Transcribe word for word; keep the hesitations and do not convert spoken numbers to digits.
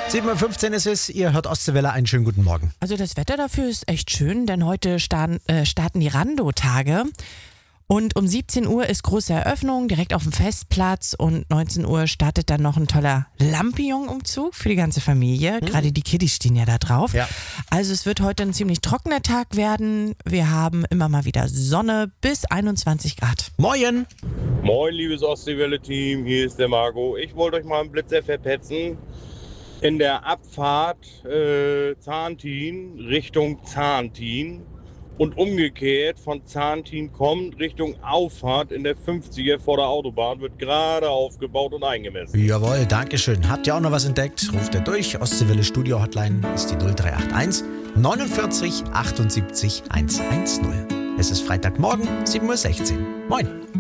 sieben Uhr fünfzehn ist es, ihr hört Ostseewelle, einen schönen guten Morgen. Also das Wetter dafür ist echt schön, denn heute starten, äh, starten die Rando-Tage. Und um siebzehn Uhr ist große Eröffnung direkt auf dem Festplatz und neunzehn Uhr startet dann noch ein toller Lampion-Umzug für die ganze Familie. Mhm. Gerade die Kiddies stehen ja da drauf. Ja. Also es wird heute ein ziemlich trockener Tag werden. Wir haben immer mal wieder Sonne bis einundzwanzig Grad. Moin! Moin, liebes Ostseewelle-Team, hier ist der Marco. Ich wollte euch mal einen Blitzer verpetzen. In der Abfahrt äh, Zahntin Richtung Zahntin und umgekehrt von Zahntin kommt Richtung Auffahrt in der fünfziger vor der Autobahn, wird gerade aufgebaut und eingemessen. Jawohl, dankeschön. Habt ihr auch noch was entdeckt? Ruft ihr durch. Ostseewelle Studio Hotline ist die null drei acht eins neunundvierzig achtundsiebzig hundertzehn. Es ist Freitagmorgen, sieben Uhr sechzehn. Moin!